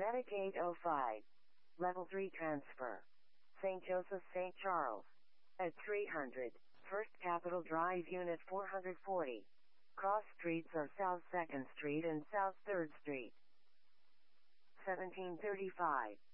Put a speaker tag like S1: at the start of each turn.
S1: Medic 805. Level 3 transfer. St. Joseph, St. Charles. At 300. First Capitol Drive, Unit 440. Cross streets are South 2nd Street and South 3rd Street. 1735.